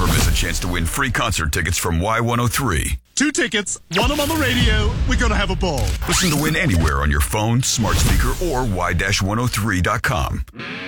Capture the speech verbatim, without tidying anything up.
never miss a chance to win free concert tickets from Y one oh three. Two tickets, one of them on the radio. We're going to have a ball. Listen to Win anywhere on your phone, smart speaker, or y one oh three dot com.